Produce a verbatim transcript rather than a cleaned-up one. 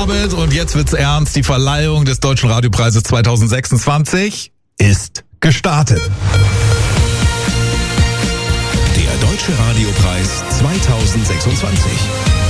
Orbit und jetzt wird's ernst. Die Verleihung des Deutschen Radiopreises zwanzig sechsundzwanzig ist gestartet. Der Deutsche Radiopreis zwanzig sechsundzwanzig.